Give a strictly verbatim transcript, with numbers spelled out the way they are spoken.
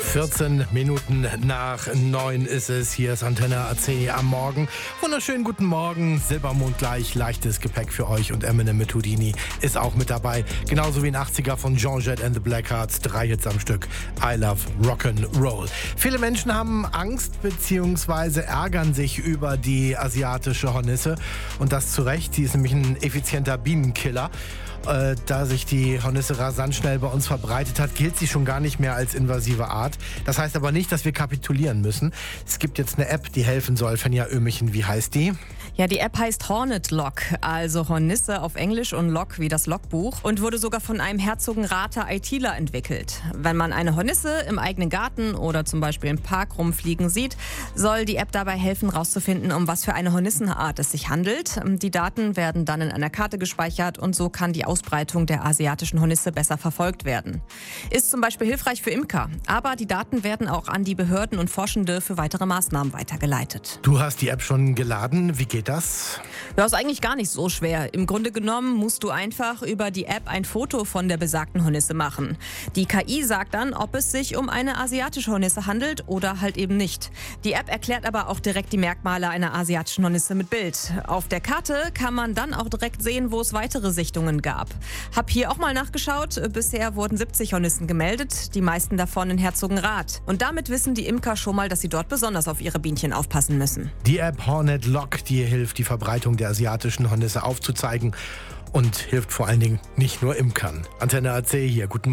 vierzehn Minuten nach neun ist es. Hier ist Antenne A C am Morgen. Wunderschönen guten Morgen. Silbermond gleich, leichtes Gepäck für euch und Eminem mit Houdini ist auch mit dabei. Genauso wie ein achtziger von Jean Jett and the Blackhearts. Drei Hits am Stück. I love Rock'n'Roll. Viele Menschen haben Angst bzw. ärgern sich über die asiatische Hornisse. Und das zu Recht. Sie ist nämlich ein effizienter Bienenkiller. Äh, da sich die Hornisse rasant schnell bei uns verbreitet hat, gilt sie schon gar nicht mehr als invasive Art. Das heißt aber nicht, dass wir kapitulieren müssen. Es gibt jetzt eine App, die helfen soll. Fenja Ömichen, wie heißt die? Ja, die App heißt Hornet Log, also Hornisse auf Englisch und Log wie das Logbuch, und wurde sogar von einem Herzogenrather ITler entwickelt. Wenn man eine Hornisse im eigenen Garten oder zum Beispiel im Park rumfliegen sieht, soll die App dabei helfen, herauszufinden, um was für eine Hornissenart es sich handelt. Die Daten werden dann in einer Karte gespeichert und so kann die Ausbreitung der asiatischen Hornisse besser verfolgt werden. Ist zum Beispiel hilfreich für Imker, aber die Daten werden auch an die Behörden und Forschende für weitere Maßnahmen weitergeleitet. Du hast die App schon geladen. Wie geht das? Das ist eigentlich gar nicht so schwer. Im Grunde genommen musst du einfach über die App ein Foto von der besagten Hornisse machen. Die K I sagt dann, ob es sich um eine asiatische Hornisse handelt oder halt eben nicht. Die App erklärt aber auch direkt die Merkmale einer asiatischen Hornisse mit Bild. Auf der Karte kann man dann auch direkt sehen, wo es weitere Sichtungen gab. Hab hier auch mal nachgeschaut. Bisher wurden siebzig Hornissen gemeldet, die meisten davon in Herzogenrath. Und damit wissen die Imker schon mal, dass sie dort besonders auf ihre Bienchen aufpassen müssen. Die App Hornet Log, die hilft, die Verbreitung der asiatischen Hornisse aufzuzeigen und hilft vor allen Dingen nicht nur Imkern. Antenne A C hier, guten Morgen.